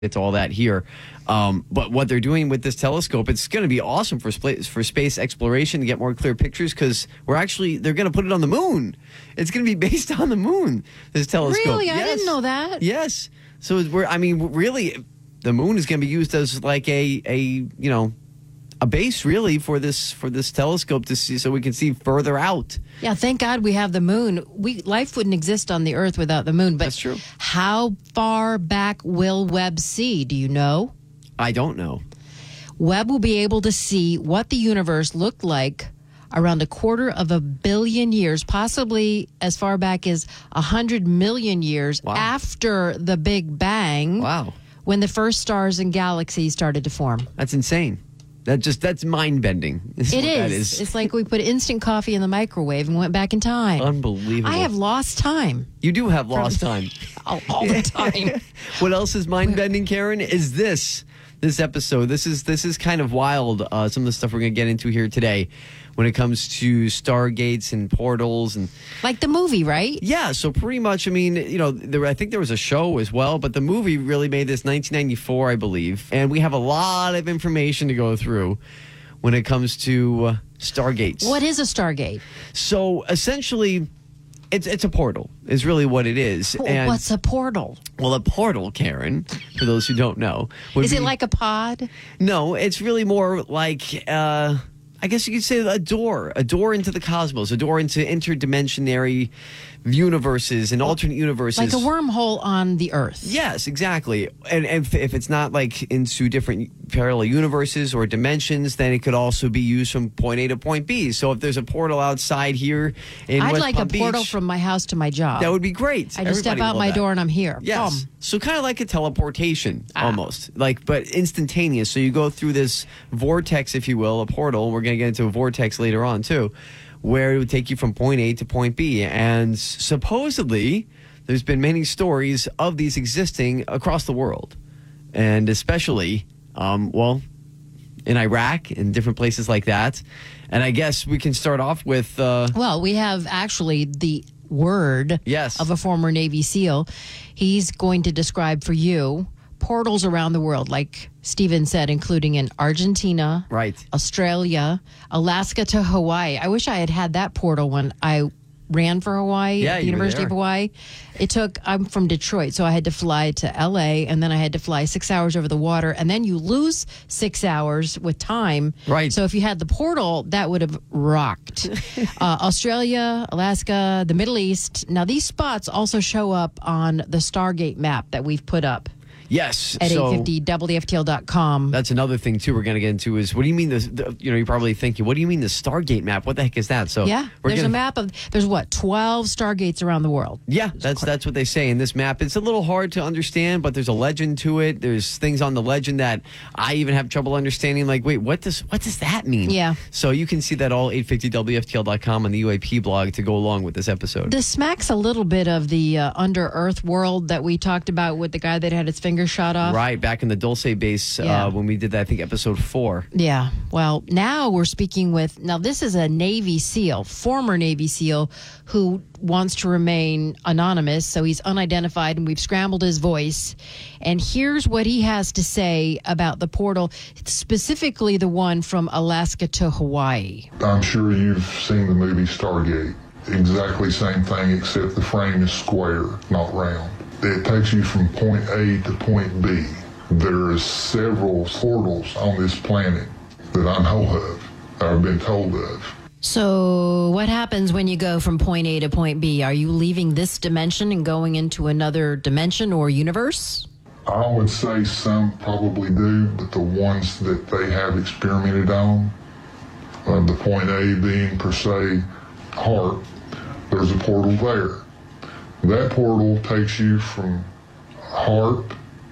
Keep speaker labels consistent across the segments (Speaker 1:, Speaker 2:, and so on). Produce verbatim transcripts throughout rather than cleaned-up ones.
Speaker 1: It's all that here. Um, but what they're doing with this telescope, it's going to be awesome for space, for space exploration to get more clear pictures because we're actually, they're going to put it on the moon. It's going to be based on the moon, this telescope.
Speaker 2: Really?
Speaker 1: Yes.
Speaker 2: I didn't know that.
Speaker 1: Yes. So we're, I mean, really, the moon is going to be used as like a, a, you know, a base really for this for this telescope to see, so we can see further out.
Speaker 2: Yeah, thank God we have the moon. We life wouldn't exist on the Earth without the moon. But
Speaker 1: That's true.
Speaker 2: How far back will Webb see? Do you know?
Speaker 1: I don't know.
Speaker 2: Webb will be able to see what the universe looked like around a quarter of a billion years, possibly as far back as a hundred million years
Speaker 1: Wow.
Speaker 2: after the Big Bang.
Speaker 1: Wow,
Speaker 2: when the first stars and galaxies started to form.
Speaker 1: that's insane. That just that's mind bending.
Speaker 2: It is.
Speaker 1: That is.
Speaker 2: It's like we put instant coffee in the microwave and went back in time.
Speaker 1: Unbelievable.
Speaker 2: I have lost time
Speaker 1: You do have lost time.
Speaker 2: all, all the time.
Speaker 1: What else is mind bending, Karen? Is this this episode? This is this is kind of wild. Uh, some of the stuff we're going to get into here today, when it comes to stargates and portals and
Speaker 2: Like the movie, right?
Speaker 1: yeah. So pretty much, I mean, you know, there, I think there was a show as well, but the movie really made this nineteen ninety-four, I believe, and we have a lot of information to go through when it comes to uh, stargates.
Speaker 2: What is a stargate?
Speaker 1: So essentially, it's it's a portal. Is really what it is. And
Speaker 2: What's a portal?
Speaker 1: well, a portal, Karen, for those who don't know, would
Speaker 2: Is it
Speaker 1: be-
Speaker 2: like a pod?
Speaker 1: No, it's really more like, uh, I guess you could say a door, a door into the cosmos, a door into interdimensionary universes and alternate universes.
Speaker 2: Like a wormhole on the Earth.
Speaker 1: Yes, exactly. And, and if, if it's not like into different parallel universes or dimensions, then it could also be used from point A to point B. So if there's a portal outside here in
Speaker 2: I'd
Speaker 1: West
Speaker 2: like
Speaker 1: Palm
Speaker 2: a portal
Speaker 1: Beach,
Speaker 2: from my house to my job.
Speaker 1: that would be great.
Speaker 2: I just step
Speaker 1: Everybody
Speaker 2: out
Speaker 1: would
Speaker 2: my
Speaker 1: love that.
Speaker 2: door and I'm here.
Speaker 1: Yes.
Speaker 2: Boom.
Speaker 1: So kind of like a teleportation,
Speaker 2: Ah.
Speaker 1: almost. Like, but instantaneous. So you go through this vortex, if you will, a portal. We're going to get into a vortex later on, too, where it would take you from point A to point B. And supposedly, there's been many stories of these existing across the world. And especially, um, well, in Iraq and different places like that. And I guess we can start off with... Uh,
Speaker 2: Well, we have actually the word
Speaker 1: Yes.
Speaker 2: of a former Navy SEAL. He's going to describe for you portals around the world, like Stephen said, including in Argentina,
Speaker 1: Right.
Speaker 2: Australia, Alaska to Hawaii. I wish I had had that portal when I ran for Hawaii
Speaker 1: Yeah,
Speaker 2: at the
Speaker 1: you were
Speaker 2: University of
Speaker 1: there.
Speaker 2: Hawaii. It took, I'm from Detroit, so I had to fly to L A, and then I had to fly six hours over the water, and then you lose six hours with time.
Speaker 1: Right.
Speaker 2: So if you had the portal, that would have rocked. uh, Australia, Alaska, the Middle East. Now, these spots also show up on the Stargate map that we've put up
Speaker 1: yes.
Speaker 2: at
Speaker 1: so,
Speaker 2: eight fifty W F T L dot com.
Speaker 1: That's another thing too. We're going to get into is what do you mean the, the you know you're probably thinking what do you mean the Stargate map? What the heck is that? So
Speaker 2: Yeah,
Speaker 1: we're
Speaker 2: there's
Speaker 1: gonna,
Speaker 2: a map of, there's what, twelve Stargates around the world.
Speaker 1: Yeah, that's that's what they say in this map. It's a little hard to understand, but there's a legend to it. There's things on the legend that I even have trouble understanding. Like, wait, what does what does that mean?
Speaker 2: Yeah.
Speaker 1: So you can see that all eight fifty W F T L dot com on the U A P blog to go along with this episode.
Speaker 2: This smacks a little bit of the uh, under Earth world that we talked about with the guy that had his finger shot off.
Speaker 1: Right back in the Dulce base
Speaker 2: Yeah.
Speaker 1: uh, when we did that, I think episode four.
Speaker 2: Yeah. Well, now we're speaking with, now this is a Navy SEAL, former Navy SEAL, who wants to remain anonymous. So he's unidentified, and we've scrambled his voice. And here's what he has to say about the portal, specifically the one from Alaska to Hawaii.
Speaker 3: I'm sure you've seen the movie Stargate. Exactly same thing, except the frame is square, not round. It takes you from point A to point B. There are several portals on this planet that I know of, that I've been told of.
Speaker 2: So what happens when you go from point A to point B? Are you leaving this dimension and going into another dimension or universe?
Speaker 3: I would say some probably do, but the ones that they have experimented on, uh, the point A being per se heart, there's a portal there. That portal takes you from heart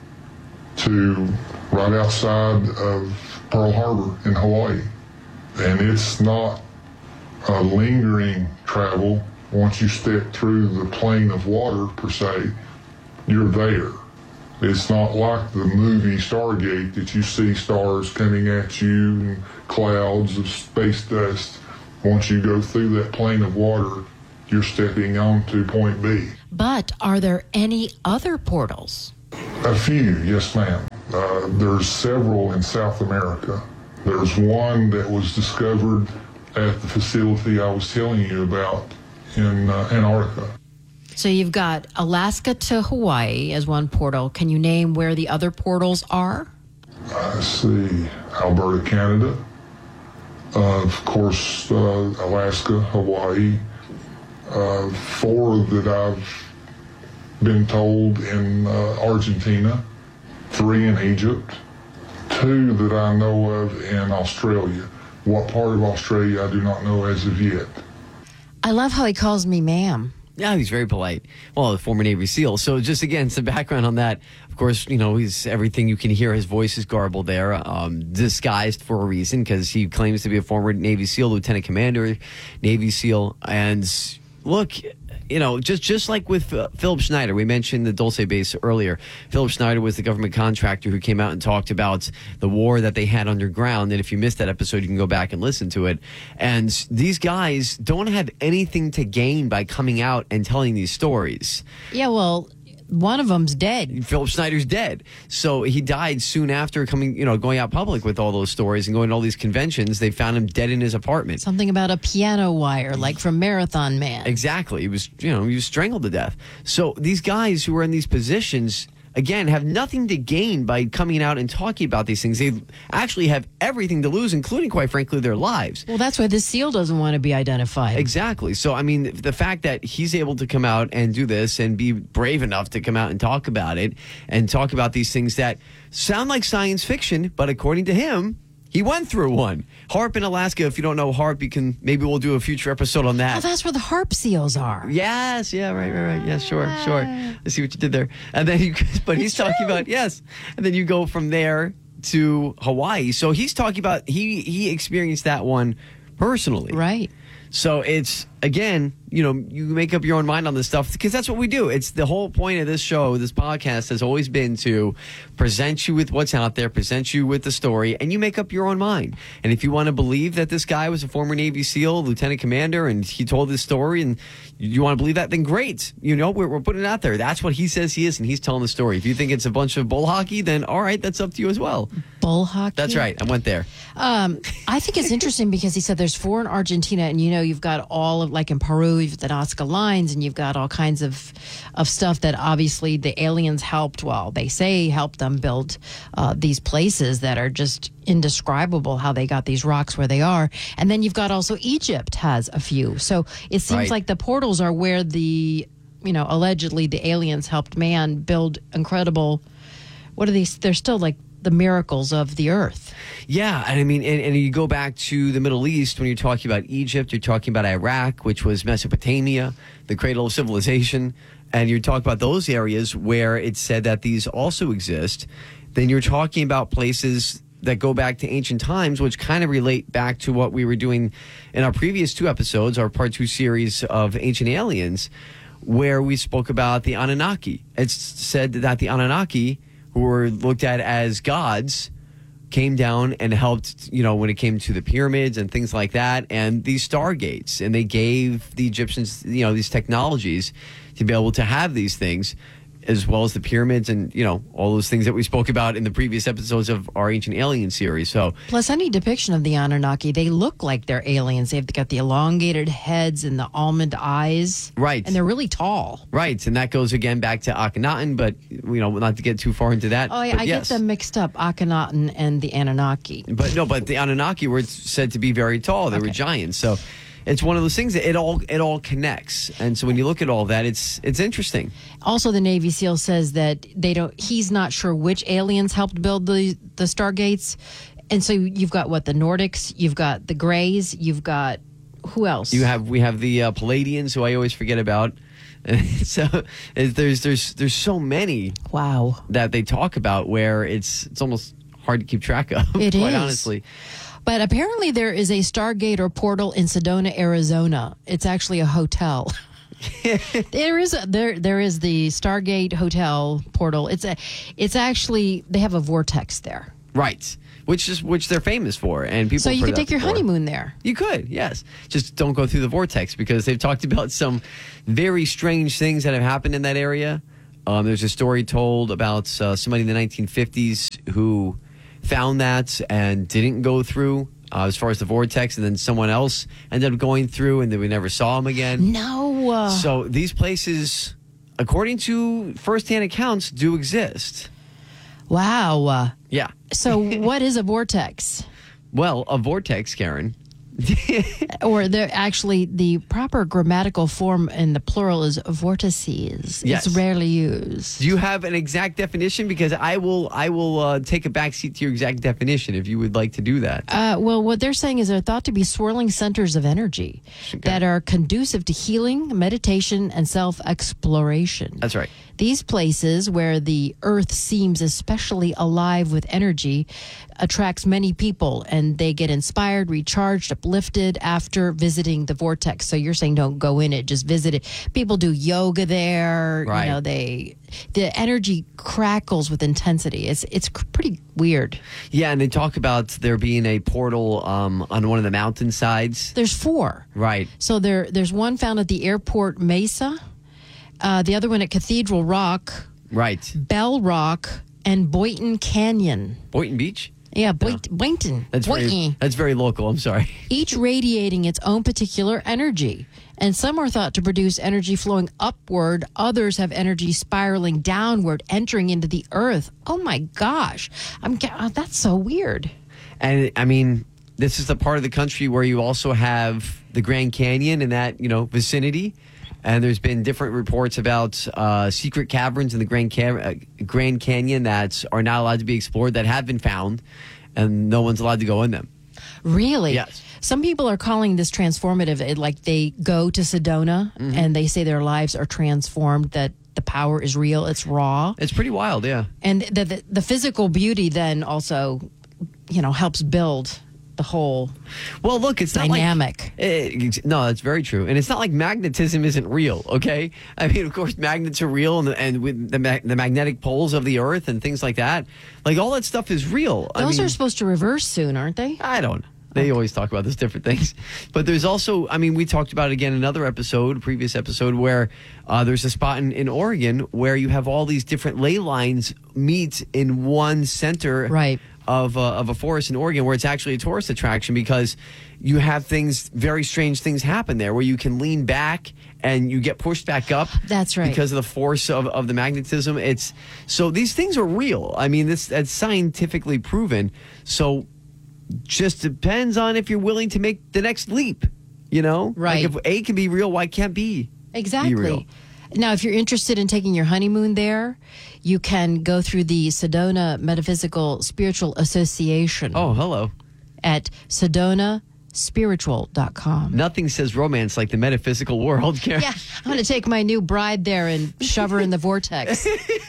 Speaker 3: to right outside of Pearl Harbor in Hawaii. And it's not a lingering travel. Once you step through the plane of water per se, you're there. It's not like the movie Stargate that you see stars coming at you and clouds of space dust. Once you go through that plane of water, you're stepping on to point B.
Speaker 2: But are there any other portals?
Speaker 3: A few, yes, ma'am. Uh, there's several in South America. There's one that was discovered at the facility I was telling you about in uh, Antarctica.
Speaker 2: So you've got Alaska to Hawaii as one portal. Can you name where the other portals are?
Speaker 3: I see Alberta, Canada. Uh, of course, uh, Alaska, Hawaii. Uh, four that I've been told in uh, Argentina. Three in Egypt. Two that I know of in Australia. What part of Australia I do not know as of yet.
Speaker 2: I love how he calls me ma'am.
Speaker 1: Yeah, he's very polite. Well, a former Navy SEAL. So just again, some background on that. Of course, you know, he's everything you can hear. His voice is garbled there, um, disguised for a reason because he claims to be a former Navy SEAL, Lieutenant Commander, Navy SEAL. And look, you know, just just like with uh, Philip Schneider, we mentioned the Dulce base earlier. Philip Schneider was the government contractor who came out and talked about the war that they had underground. And if you missed that episode, you can go back and listen to it. And these guys don't have anything to gain by coming out and telling these stories.
Speaker 2: Yeah, well, one of them's dead.
Speaker 1: Philip Schneider's dead. So he died soon after coming, you know, going out public with all those stories and going to all these conventions. They found him dead in his apartment.
Speaker 2: Something about a piano wire, like from Marathon Man.
Speaker 1: Exactly. He was, you know, he was strangled to death. So these guys who are in these positions, again, have nothing to gain by coming out and talking about these things. They actually have everything to lose, including, quite frankly, their lives.
Speaker 2: Well, that's why this SEAL doesn't want to be identified.
Speaker 1: Exactly. So, I mean, the fact that he's able to come out and do this and be brave enough to come out and talk about it and talk about these things that sound like science fiction, but according to him, he went through one. HAARP in Alaska, if you don't know HAARP, you can, maybe we'll do a future episode on that.
Speaker 2: Oh, that's where the HAARP SEALs are.
Speaker 1: Yes, yeah, right, right, right. Yeah, sure, sure. I see what you did there. And then you, but he's
Speaker 2: It's
Speaker 1: talking
Speaker 2: true.
Speaker 1: about, yes. And then you go from there to Hawaii. So he's talking about, he, he experienced that one personally.
Speaker 2: Right.
Speaker 1: So it's, again, you know, you make up your own mind on this stuff because that's what we do. It's the whole point of this show, this podcast has always been to present you with what's out there, present you with the story, and you make up your own mind. And if you want to believe that this guy was a former Navy SEAL, Lieutenant Commander, and he told this story, and you want to believe that, then great. You know, we're, we're putting it out there. That's what he says he is, and he's telling the story. If you think it's a bunch of bull hockey, then all right, that's up to you as well.
Speaker 2: Bull hockey?
Speaker 1: That's right. I went there.
Speaker 2: Um, I think it's interesting because he said there's four in Argentina, and you know, you've got all of, like in Peru, you've got the Nazca lines, and you've got all kinds of of stuff that obviously the aliens helped, well, they say helped them build uh, these places that are just indescribable how they got these rocks where they are. And then you've got also Egypt has a few. So it seems
Speaker 1: Right.
Speaker 2: like the portals are where the, you know, allegedly the aliens helped man build incredible, what are these? They're still like the miracles of the earth.
Speaker 1: Yeah, and I mean, and, and you go back to the Middle East when you're talking about Egypt, you're talking about Iraq, which was Mesopotamia, the cradle of civilization, and you're talking about those areas where it's said that these also exist. Then you're talking about places that go back to ancient times, which kind of relate back to what we were doing in our previous two episodes, our part two series of Ancient Aliens, where we spoke about the Anunnaki. It's said that the Anunnaki, who were looked at as gods, came down and helped, you know, when it came to the pyramids and things like that, and these stargates, and they gave the Egyptians, you know, these technologies to be able to have these things, as well as the pyramids and, you know, all those things that we spoke about in the previous episodes of our Ancient Alien series. So,
Speaker 2: Plus, any depiction of the Anunnaki, they look like they're aliens. They've got the elongated heads and the almond eyes.
Speaker 1: Right.
Speaker 2: And they're really tall.
Speaker 1: right, and that goes again back to Akhenaten, but, you know, not to get too far into that.
Speaker 2: Oh, yeah,
Speaker 1: but
Speaker 2: I
Speaker 1: yes.
Speaker 2: get them mixed up, Akhenaten and the Anunnaki.
Speaker 1: But no, but the Anunnaki were said to be very tall. They were
Speaker 2: Okay.
Speaker 1: giants. So it's one of those things that it all it all connects. And so when you look at all that, it's it's interesting.
Speaker 2: Also, the Navy SEAL says that they don't. He's not sure which aliens helped build the the Stargates, and so you've got what the Nordics, you've got the Greys, you've got who else?
Speaker 1: You have we have the uh, Palladians, who I always forget about. so it- there's there's there's so many
Speaker 2: wow.
Speaker 1: that they talk about where it's it's almost hard to keep track of.
Speaker 2: It
Speaker 1: quite
Speaker 2: is.
Speaker 1: honestly.
Speaker 2: But apparently, there is a Stargate or portal in Sedona, Arizona. It's actually a hotel. there is a, there there is the Stargate Hotel portal. It's a it's actually they have a vortex there,
Speaker 1: Right. Which is which they're famous for, and people.
Speaker 2: so you
Speaker 1: put
Speaker 2: could
Speaker 1: it
Speaker 2: take
Speaker 1: out
Speaker 2: your
Speaker 1: before.
Speaker 2: honeymoon there.
Speaker 1: You could, yes. Just don't go through the vortex because they've talked about some very strange things that have happened in that area. Um, there's a story told about uh, somebody in the nineteen fifties who found that and didn't go through uh, as far as the vortex, and then someone else ended up going through, and then we never saw him again.
Speaker 2: No. Uh,
Speaker 1: So these places, according to firsthand accounts, do exist.
Speaker 2: wow. Uh,
Speaker 1: Yeah.
Speaker 2: so what is a vortex?
Speaker 1: Well, a vortex, Karen.
Speaker 2: Or they're actually the proper grammatical form in the plural is vortices.
Speaker 1: Yes.
Speaker 2: It's rarely used.
Speaker 1: Do you have an exact definition? Because I will, I will uh, take a backseat to your exact definition if you would like to do that.
Speaker 2: Uh, well, what they're saying is they're thought to be swirling centers of energy that are conducive to healing, meditation, and self-exploration.
Speaker 1: That's right.
Speaker 2: These places where the earth seems especially alive with energy attracts many people, and they get inspired, recharged, uplifted after visiting the vortex. So you're saying don't go in it, just visit it. People do yoga there.
Speaker 1: Right.
Speaker 2: You know, they the energy crackles with intensity. It's it's pretty weird.
Speaker 1: Yeah, and they talk about there being a portal um, on one of the mountainsides.
Speaker 2: There's four.
Speaker 1: Right.
Speaker 2: So there there's one found at the airport Mesa, uh, the other one at Cathedral Rock,
Speaker 1: Right.
Speaker 2: Bell Rock, and Boynton Canyon.
Speaker 1: Boynton Beach?
Speaker 2: Yeah, Boynt- Boynton.
Speaker 1: That's
Speaker 2: Boynton.
Speaker 1: very, that's very local. I'm sorry.
Speaker 2: Each radiating its own particular energy. And some are thought to produce energy flowing upward. Others have energy spiraling downward, entering into the earth. Oh my gosh. I'm ga- oh, that's so weird.
Speaker 1: And I mean, this is the part of the country where you also have the Grand Canyon in that, you know, vicinity. And there's been different reports about uh, secret caverns in the Grand, Ca- uh, Grand Canyon that are not allowed to be explored, that have been found, and no one's allowed to go in them.
Speaker 2: Really?
Speaker 1: Yes.
Speaker 2: Some people are calling this transformative. It, like they go to Sedona and they say their lives are transformed, that the power is real, it's raw.
Speaker 1: It's pretty wild, yeah.
Speaker 2: And the, the, the physical beauty then also, you know, helps build the whole
Speaker 1: Well, look, it's not
Speaker 2: dynamic.
Speaker 1: like... Eh, no, that's very true. And it's not like magnetism isn't real, okay? I mean, of course, magnets are real, and, and with the, ma- the magnetic poles of the Earth and things like that. Like, all that stuff is real. I
Speaker 2: Those
Speaker 1: mean,
Speaker 2: are supposed to reverse soon, aren't they?
Speaker 1: I don't know. They always talk about those different things. But there's also, I mean, we talked about it again in another episode, previous episode, where uh, there's a spot in, in Oregon where you have all these different ley lines meet in one center
Speaker 2: Right.
Speaker 1: of, uh, of a forest in Oregon, where it's actually a tourist attraction because you have things, very strange things happen there where you can lean back and you get pushed back up.
Speaker 2: That's right.
Speaker 1: Because of the force of, of the magnetism. It's so these things are real. I mean, this that's scientifically proven. So just depends on if you're willing to make the next leap, you know?
Speaker 2: Right.
Speaker 1: Like if A can be real, why can't B be
Speaker 2: Exactly.
Speaker 1: real?
Speaker 2: Now, if you're interested in taking your honeymoon there, you can go through the Sedona Metaphysical Spiritual Association
Speaker 1: Oh, hello.
Speaker 2: at sedona spiritual dot com.
Speaker 1: Nothing says romance like the metaphysical world, Karen.
Speaker 2: Yeah, I'm going to take my new bride there and shove her in the vortex.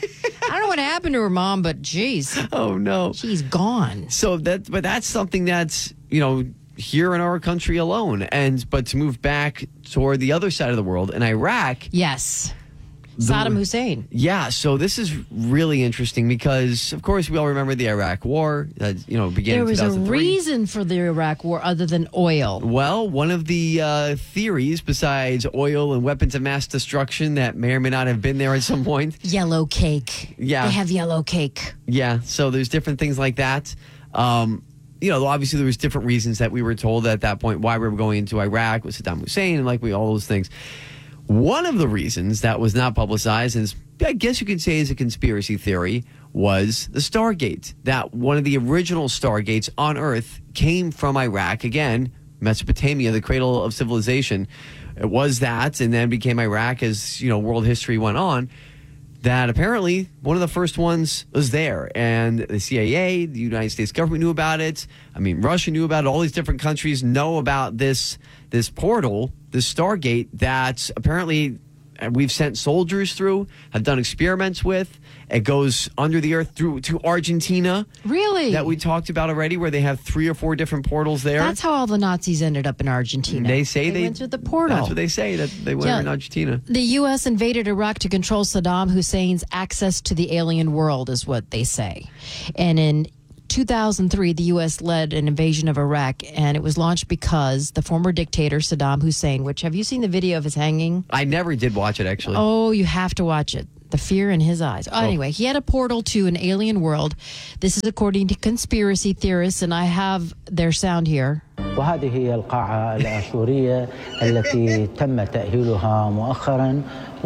Speaker 2: I don't know what happened to her mom, but geez,
Speaker 1: Oh, no.
Speaker 2: she's gone.
Speaker 1: So that, but that's something that's, you know, here in our country alone. And, but to move back toward the other side of the world, in Iraq,
Speaker 2: Yes. Saddam Hussein.
Speaker 1: yeah, so this is really interesting because, of course, we all remember the Iraq War that, you know, began
Speaker 2: There
Speaker 1: in
Speaker 2: was
Speaker 1: two
Speaker 2: a
Speaker 1: thousand three.
Speaker 2: reason for the Iraq War other than oil.
Speaker 1: Well, one of the uh, theories, besides oil and weapons of mass destruction that may or may not have been there at some point,
Speaker 2: Yellow cake.
Speaker 1: Yeah.
Speaker 2: They have yellow cake.
Speaker 1: yeah, so there's different things like that. Um, you know, obviously there was different reasons that we were told at that point why we were going into Iraq with Saddam Hussein and like we all those things. One of the reasons that was not publicized, and I guess you could say is a conspiracy theory, was the Stargate. That one of the original Stargates on Earth came from Iraq. Again, Mesopotamia, the cradle of civilization. It was that, and then became Iraq as, you know, world history went on. That apparently one of the first ones was there, and the C I A, the United States government knew about it. I mean, Russia knew about it. All these different countries know about this this portal, this Stargate that apparently we've sent soldiers through, have done experiments with. It goes under the earth through to Argentina.
Speaker 2: Really?
Speaker 1: That we talked about already, where they have three or four different portals there.
Speaker 2: That's how all the Nazis ended up in Argentina.
Speaker 1: They say they,
Speaker 2: went through the portal.
Speaker 1: That's what they say, that they went
Speaker 2: Yeah.
Speaker 1: in Argentina.
Speaker 2: The U S invaded Iraq to control Saddam Hussein's access to the alien world, is what they say. And in two thousand three, the U S led an invasion of Iraq, and it was launched because the former dictator Saddam Hussein, which, have you seen the video of his hanging?
Speaker 1: I never did watch it, actually.
Speaker 2: Oh, you have to watch it. The fear in his eyes. Oh, anyway, he had a portal to an alien world. This is according to conspiracy theorists, and I have their sound here.
Speaker 4: وهذه هي القاعة الآشورية التي تم تأهيلها مؤخرا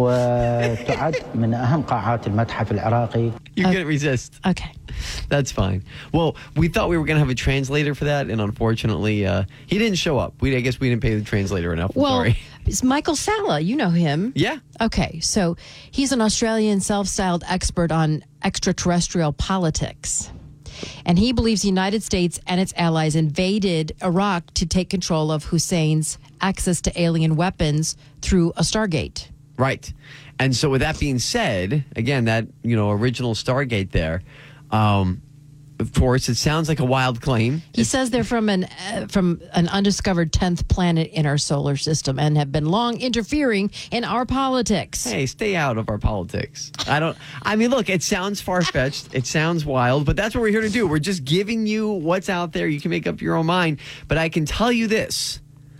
Speaker 4: وتعد من أهم قاعات المتحف العراقي.
Speaker 1: You couldn't resist.
Speaker 2: Okay.
Speaker 1: That's fine. Well, we thought we were going to have a translator for that, and unfortunately, uh, he didn't show up. We, I guess we didn't pay the translator enough. I'm
Speaker 2: well,
Speaker 1: sorry.
Speaker 2: It's Michael Salla. You know him.
Speaker 1: Yeah.
Speaker 2: Okay, so he's an Australian self-styled expert on extraterrestrial politics. And he believes the United States and its allies invaded Iraq to take control of Hussein's access to alien weapons through a Stargate.
Speaker 1: Right. And so with that being said, again, that, you know, original Stargate there, um, of course, it sounds like a wild claim.
Speaker 2: He it's, says they're from an uh, from an undiscovered tenth planet in our solar system and have been long interfering in our politics.
Speaker 1: Hey, stay out of our politics. I don't, I mean, look, it sounds far-fetched. It sounds wild, but that's what we're here to do. We're just giving you what's out there. You can make up your own mind. But I can tell you this.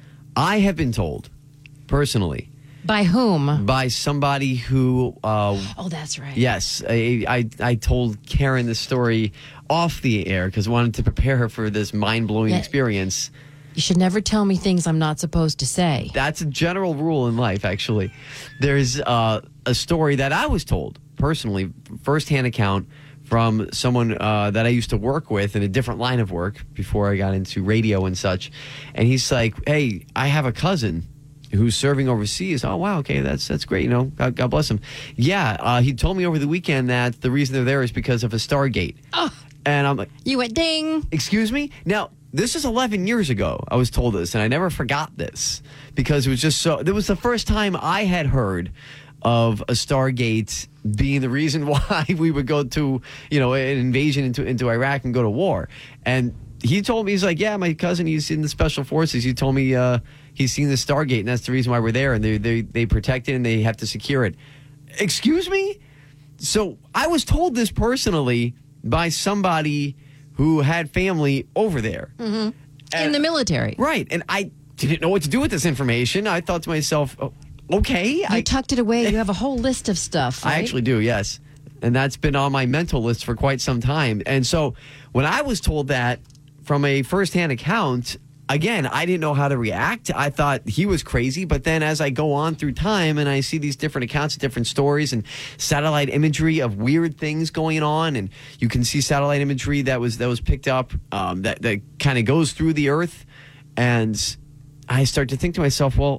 Speaker 1: I have been told, personally.
Speaker 2: By whom?
Speaker 1: By somebody who... Uh,
Speaker 2: oh, that's right.
Speaker 1: Yes. I, I, I told Karen this story off the air because I wanted to prepare her for this mind-blowing yeah. experience.
Speaker 2: You should never tell me things I'm not supposed to say.
Speaker 1: That's a general rule in life, actually. There's uh, a story that I was told, personally, first-hand account from someone uh, that I used to work with in a different line of work before I got into radio and such. And he's like, hey, I have a cousin who's serving overseas. Oh, wow, okay, that's that's great. You know, God, God bless him. Yeah, uh, he told me over the weekend that the reason they're there is because of a Stargate.
Speaker 2: Oh,
Speaker 1: and I'm like,
Speaker 2: you went ding.
Speaker 1: Excuse me? Now, this is eleven years ago. I was told this, and I never forgot this because it was just so. It was the first time I had heard of a Stargate being the reason why we would go to, you know, an invasion into into Iraq and go to war. And he told me, he's like, yeah, my cousin, he's in the special forces. He told me uh, he's seen the Stargate, and that's the reason why we're there. And they they they protect it and they have to secure it. Excuse me? So I was told this personally by somebody who had family over there.
Speaker 2: Mm-hmm. In the military.
Speaker 1: Right. And I didn't know what to do with this information. I thought to myself, oh, okay.
Speaker 2: You
Speaker 1: I
Speaker 2: tucked it away. You have a whole list of stuff, right?
Speaker 1: I actually do, yes. And that's been on my mental list for quite some time. And so when I was told that from a firsthand account, again, I didn't know how to react. I thought he was crazy. But then as I go on through time and I see these different accounts, different stories and satellite imagery of weird things going on, and you can see satellite imagery that was that was picked up um, that, that kind of goes through the earth. And I start to think to myself, well,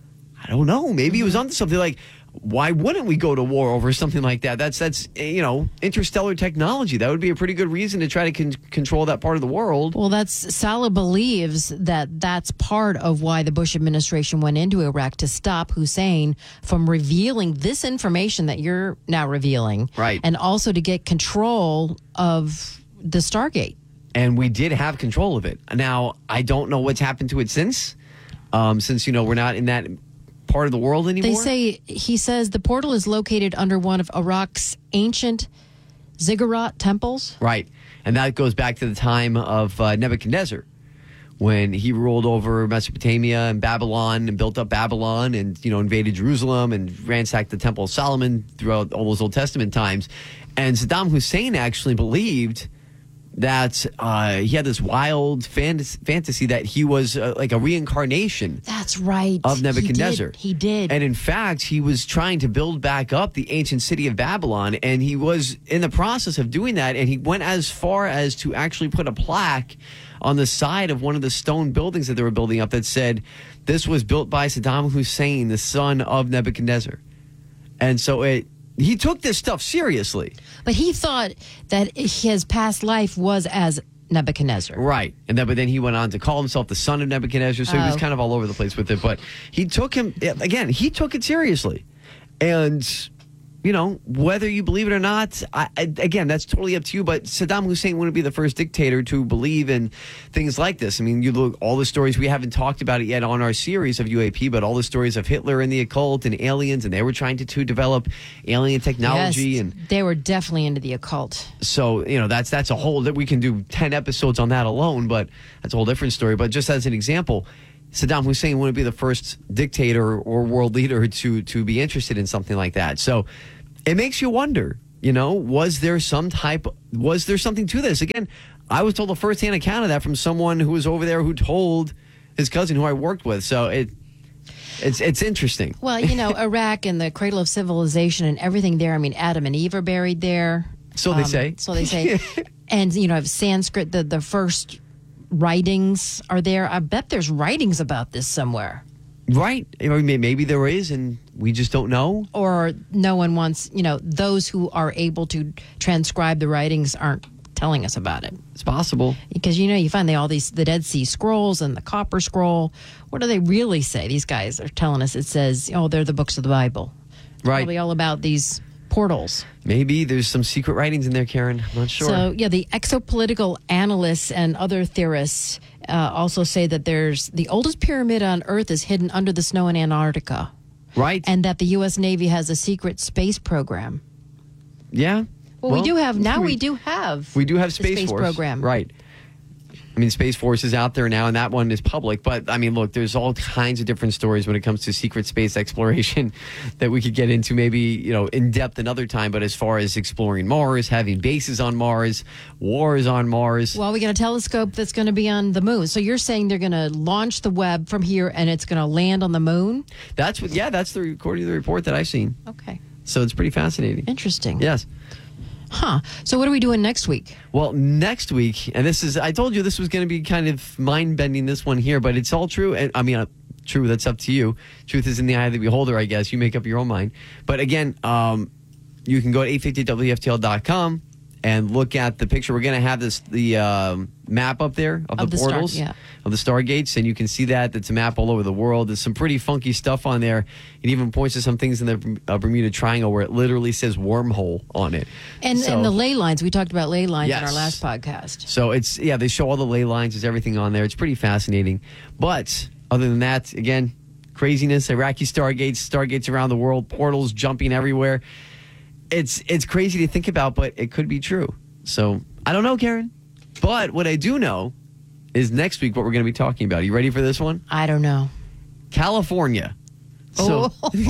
Speaker 1: I don't know. Maybe he was onto something. Like, why wouldn't we go to war over something like that? That's, that's you know, interstellar technology. That would be a pretty good reason to try to con- control that part of the world.
Speaker 2: Well, that's Salla believes that that's part of why the Bush administration went into Iraq, to stop Hussein from revealing this information that you're now revealing.
Speaker 1: Right.
Speaker 2: And also to get control of the Stargate.
Speaker 1: And we did have control of it. Now, I don't know what's happened to it since, um, since, you know, we're not in that part of the world anymore.
Speaker 2: They say, he says the portal is located under one of Iraq's ancient ziggurat temples.
Speaker 1: Right. And that goes back to the time of uh, Nebuchadnezzar, when he ruled over Mesopotamia and Babylon and built up Babylon and, you know, invaded Jerusalem and ransacked the Temple of Solomon throughout all those Old Testament times. And Saddam Hussein actually believed that uh, he had this wild fantasy, fantasy that he was uh, like a reincarnation.
Speaker 2: That's right.
Speaker 1: Of Nebuchadnezzar.
Speaker 2: He did. he did.
Speaker 1: And in fact, he was trying to build back up the ancient city of Babylon, and he was in the process of doing that, and he went as far as to actually put a plaque on the side of one of the stone buildings that they were building up that said, this was built by Saddam Hussein, the son of Nebuchadnezzar. And so it he took this stuff seriously.
Speaker 2: But he thought that his past life was as Nebuchadnezzar.
Speaker 1: Right. And then, but then he went on to call himself the son of Nebuchadnezzar, so oh. he was kind of all over the place with it. But he took him, again, he took it seriously. And, you know, whether you believe it or not, I, I, again, that's totally up to you. But Saddam Hussein wouldn't be the first dictator to believe in things like this. I mean, you look, all the stories, we haven't talked about it yet on our series of U A P, but all the stories of Hitler and the occult and aliens, and they were trying to, to develop alien technology.
Speaker 2: Yes,
Speaker 1: and
Speaker 2: they were definitely into the occult.
Speaker 1: So, you know, that's that's a whole, that we can do ten episodes on that alone, but that's a whole different story. But just as an example, Saddam Hussein wouldn't be the first dictator or world leader to to be interested in something like that. So it makes you wonder, you know, was there some type, was there something to this? Again, I was told a firsthand account of that from someone who was over there who told his cousin who I worked with. So it, it's it's interesting.
Speaker 2: Well, you know, Iraq and the cradle of civilization and everything there. I mean, Adam and Eve are buried there.
Speaker 1: So they
Speaker 2: Um,
Speaker 1: say.
Speaker 2: So they say. And, you know, have Sanskrit, the, the first writings are there. I bet there's writings about this somewhere.
Speaker 1: Right. I mean, maybe there is, and we just don't know.
Speaker 2: Or no one wants, you know, those who are able to transcribe the writings aren't telling us about it.
Speaker 1: It's possible.
Speaker 2: Because, you know, you find they all these, the Dead Sea Scrolls and the Copper Scroll. What do they really say? These guys are telling us it says, oh, they're the books of the Bible. It's
Speaker 1: Right.
Speaker 2: probably all about these portals.
Speaker 1: Maybe there's some secret writings in there, Karen. I'm not sure.
Speaker 2: So, yeah, the exopolitical analysts and other theorists uh, also say that there's the oldest pyramid on Earth is hidden under the snow in Antarctica,
Speaker 1: right.
Speaker 2: and that the U S Navy has a secret space program.
Speaker 1: yeah.
Speaker 2: Well, we do have, now we, do have.
Speaker 1: We do have
Speaker 2: the
Speaker 1: Space,
Speaker 2: space
Speaker 1: Force.
Speaker 2: program.
Speaker 1: Right. I mean, Space Force is out there now, and that one is public. But, I mean, look, there's all kinds of different stories when it comes to secret space exploration that we could get into maybe, you know, in depth another time. But as far as exploring Mars, having bases on Mars, wars on Mars.
Speaker 2: Well, we got a telescope that's going to be on the moon. So you're saying they're going to launch the Webb from here and it's going to land on the moon?
Speaker 1: That's what, yeah, that's the according to the report that I've seen.
Speaker 2: Okay.
Speaker 1: So it's pretty fascinating.
Speaker 2: Interesting.
Speaker 1: Yes.
Speaker 2: Huh. So what are we doing next week?
Speaker 1: Well, next week, and this is, I told you this was going to be kind of mind-bending, this one here, but it's all true. And I mean, uh, true, that's up to you. Truth is in the eye of the beholder, I guess. You make up your own mind. But again, um, you can go to eight fifty W F T L dot com and look at the picture. We're going to have this the um, map up there of,
Speaker 2: Of
Speaker 1: the
Speaker 2: the star-
Speaker 1: portals,
Speaker 2: yeah.
Speaker 1: of the Stargates, and you can see that. It's a map all over the world. There's some pretty funky stuff on there. It even points to some things in the uh, Bermuda Triangle where it literally says wormhole on it.
Speaker 2: And
Speaker 1: So-
Speaker 2: and the ley lines. We talked about ley lines in
Speaker 1: Yes.
Speaker 2: our last podcast.
Speaker 1: So it's, yeah, they show all the ley lines, there's everything on there. It's pretty fascinating. But other than that, again, craziness, Iraqi stargates, stargates around the world, portals jumping everywhere. It's it's crazy to think about, but it could be true. So I don't know, Karen. But what I do know is next week what we're going to be talking about. Are you ready for this one?
Speaker 2: I don't know.
Speaker 1: California. So,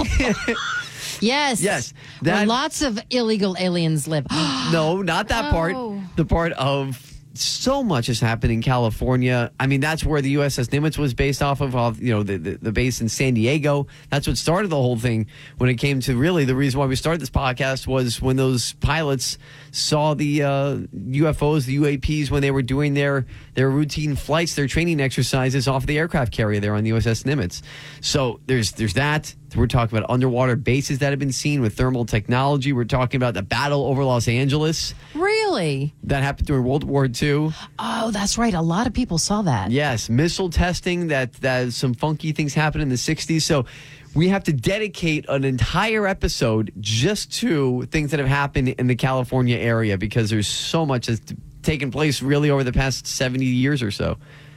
Speaker 2: Yes.
Speaker 1: Yes,
Speaker 2: Where
Speaker 1: that-
Speaker 2: lots of illegal aliens live.
Speaker 1: no, not that part.
Speaker 2: Oh.
Speaker 1: The part of so much has happened in California. I mean, that's where the U S S Nimitz was based off of, of you know, the, the, the base in San Diego. That's what started the whole thing when it came to really the reason why we started this podcast was when those pilots saw the uh, U F Os, the U A Ps, when they were doing their, their routine flights, their training exercises off the aircraft carrier there on the U S S Nimitz. So there's there's that. We're talking about underwater bases that have been seen with thermal technology. We're talking about the battle over Los Angeles
Speaker 2: Really?
Speaker 1: that happened during World War Two.
Speaker 2: Oh, that's right. A lot of people saw that.
Speaker 1: Yes, missile testing, that, that some funky things happened in the sixties. So we have to dedicate an entire episode just to things that have happened in the California area because there's so much that's taken place really over the past seventy years or so.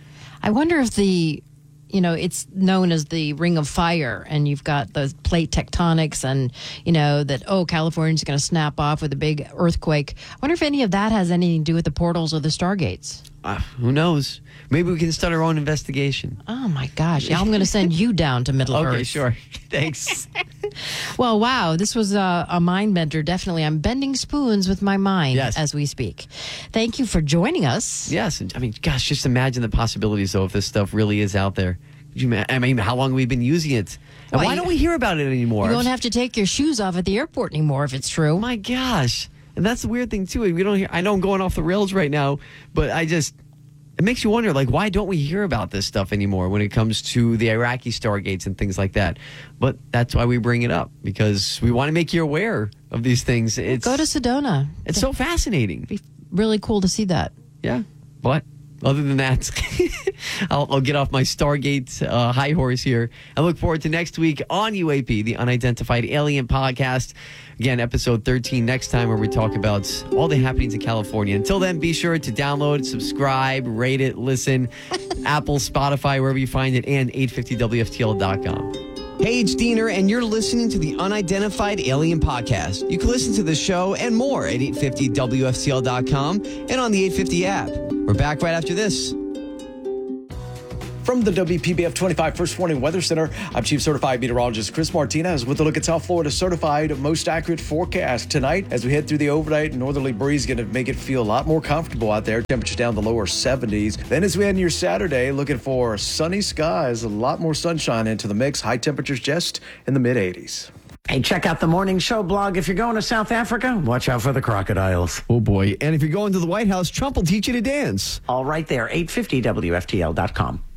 Speaker 2: I wonder if the, you know, it's known as the Ring of Fire, and you've got the plate tectonics, and, you know, that, oh, California's going to snap off with a big earthquake. I wonder if any of that has anything to do with the portals or the Stargates.
Speaker 1: Uh, who knows? Maybe we can start our own investigation.
Speaker 2: Oh, my gosh. Yeah, I'm going to send you down to Middle Earth.
Speaker 1: Okay, sure. Thanks.
Speaker 2: Well, wow, this was a, a mind bender. Definitely. I'm bending spoons with my mind
Speaker 1: Yes.
Speaker 2: as we speak. Thank you for joining us.
Speaker 1: Yes. and, I mean, gosh, just imagine the possibilities, though, if this stuff really is out there. Could you ma- I mean, how long have we been using it? And
Speaker 2: Well,
Speaker 1: why
Speaker 2: you-
Speaker 1: don't we hear about it anymore?
Speaker 2: You won't have to take your shoes off at the airport anymore if it's true.
Speaker 1: Oh my gosh. And that's the weird thing, too. We don't hear, I know I'm going off the rails right now, but I just, it makes you wonder, like, why don't we hear about this stuff anymore when it comes to the Iraqi Stargates and things like that? But that's why we bring it up, because we want to make you aware of these things. It's,
Speaker 2: Go to Sedona.
Speaker 1: it's so fascinating.
Speaker 2: Be really cool to see that.
Speaker 1: Yeah. But other than that, I'll, I'll get off my Stargate uh, high horse here. I look forward to next week on U A P, the Unidentified Alien Podcast. Again, episode thirteen next time, where we talk about all the happenings in California. Until then, be sure to download, subscribe, rate it, listen, Apple, Spotify, wherever you find it, and eight fifty W F T L dot com. Hey, it's Diener, and you're listening to the Unidentified Alien Podcast. You can listen to the show and more at eight fifty W F T L dot com and on the eight fifty app. We're back right after this.
Speaker 5: From the W P B F twenty-five First Warning Weather Center, I'm Chief Certified Meteorologist Chris Martinez with a look at South Florida's certified most accurate forecast. Tonight, as we head through the overnight, northerly breeze going to make it feel a lot more comfortable out there. Temperatures down the lower seventies. Then as we head into your Saturday, looking for sunny skies, a lot more sunshine into the mix. High temperatures just in the mid eighties.
Speaker 6: Hey, check out the Morning Show blog. If you're going to South Africa, watch out for the crocodiles.
Speaker 1: Oh, boy. And if you're going to the White House, Trump will teach you to dance.
Speaker 6: All right there, eight fifty W F T L dot com.